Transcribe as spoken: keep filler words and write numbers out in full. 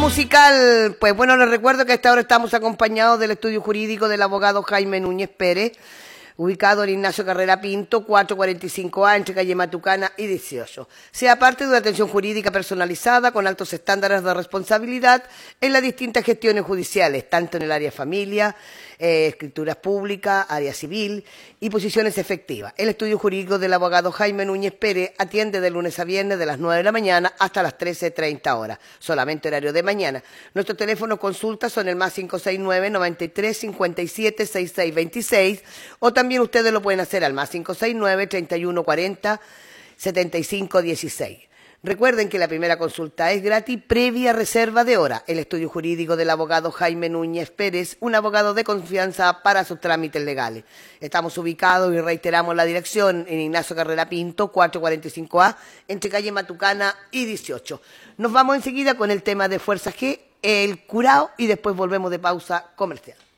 Musical, pues bueno, les recuerdo que a esta hora estamos acompañados del estudio jurídico del abogado Jaime Núñez Pérez, ubicado en Ignacio Carrera Pinto, cuatrocientos cuarenta y cinco A, entre calle Matucana y dieciocho. Sea parte de una atención jurídica personalizada con altos estándares de responsabilidad en las distintas gestiones judiciales, tanto en el área familia, eh, escrituras públicas, área civil y posiciones efectivas. El estudio jurídico del abogado Jaime Núñez Pérez atiende de lunes a viernes de las nueve de la mañana hasta las trece treinta horas, solamente horario de mañana. Nuestros teléfonos consultas son el más cinco seis nueve, noventa y tres, cincuenta y siete, sesenta y seis veintiséis o también ustedes lo pueden hacer al más cinco seis nueve, treinta y uno cuarenta, setenta y cinco dieciséis. Recuerden que la primera consulta es gratis previa reserva de hora. El estudio jurídico del abogado Jaime Núñez Pérez, un abogado de confianza para sus trámites legales. Estamos ubicados y reiteramos la dirección en Ignacio Carrera Pinto, cuatrocientos cuarenta y cinco A, entre calle Matucana y dieciocho. Nos vamos enseguida con el tema de Fuerza G, el curao, y después volvemos de pausa comercial.